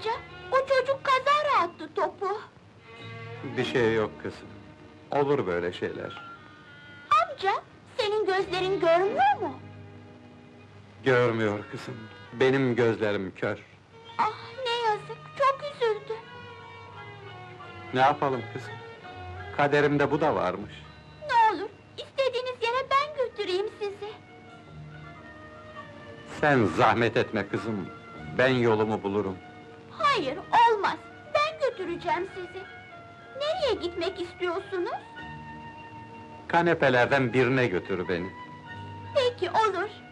amca? O çocuk kazara attı topu. Bir şey yok kızım. Olur böyle şeyler. Amca, senin gözlerin görmüyor mu? Görmüyor kızım. Benim gözlerim kör. Ah, ne yazık, çok üzüldü. Ne yapalım kızım? Kaderimde bu da varmış. Ne olur, istediğiniz yere ben götüreyim sizi. Sen zahmet etme kızım. Ben yolumu bulurum. Hayır, olmaz. Ben götüreceğim sizi. Nereye gitmek istiyorsunuz? Kanepelerden birine götür beni. Peki, olur.